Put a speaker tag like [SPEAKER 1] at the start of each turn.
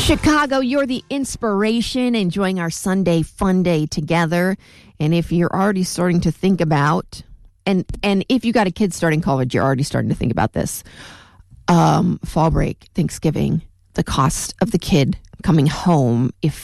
[SPEAKER 1] Chicago, you're the inspiration, enjoying our Sunday fun day together. And if you're already starting to think about, and if you got a kid starting college, you're already starting to think about this. Fall break, Thanksgiving, the cost of the kid coming home if